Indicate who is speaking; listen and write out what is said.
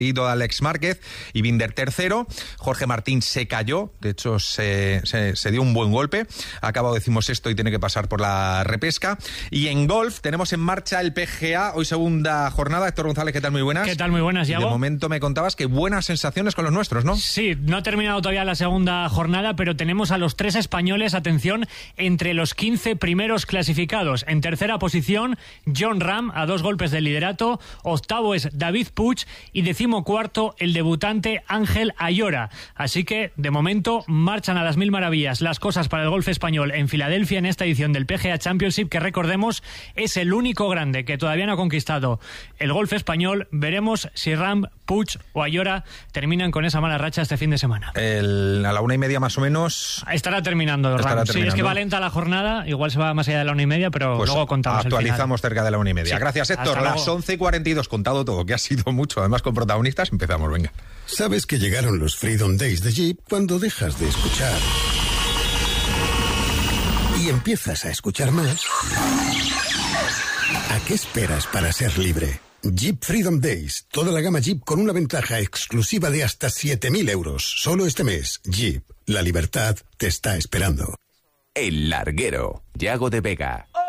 Speaker 1: ido Alex Márquez y Binder tercero. Jorge Martín se cayó, de hecho se dio un buen golpe, ha acabado 16º y tiene que pasar por la repesca. Y en golf tenemos en marcha el PGA, hoy segunda jornada. Héctor González, ¿qué tal? Muy buenas.
Speaker 2: ¿Qué tal? Muy buenas, Iago.
Speaker 1: De momento me contabas que buenas sensaciones con los nuestros, ¿no?
Speaker 2: Sí, no ha terminado todavía la segunda jornada, pero tenemos a los 3 españoles, atención, entre los 15 primeros clasificados. En tercera posición, Jon Rahm, a 2 golpes del liderato. Octavo es David Puig y 14º el debutante Ángel Ayora. Así que, de momento, marchan a las mil maravillas las cosas para el golf español en Filadelfia en esta edición del PGA Championship, que recordemos es el único grande que todavía no ha conquistado el golf español. Veremos si Rahm, Puig o Ayora terminan con esa mala racha este fin de semana.
Speaker 1: A la 1:30 más o menos
Speaker 2: estará terminando Rahm. Sí, es que va lenta la jornada, igual se va más allá de la 1:30, pero pues luego contamos
Speaker 1: actualizamos
Speaker 2: el final.
Speaker 1: Cerca de la 1:30. Sí. Gracias, Héctor. Las 11:42, contado todo, que ha sido mucho, además con protagonistas. Empezamos, venga.
Speaker 3: Sabes que llegaron los Freedom Days de Jeep cuando dejas de escuchar y empiezas a escuchar más. ¿A qué esperas para ser libre? Jeep Freedom Days. Toda la gama Jeep con una ventaja exclusiva de hasta 7.000 euros. Solo este mes. Jeep. La libertad te está esperando.
Speaker 4: El Larguero. Yago de Vega.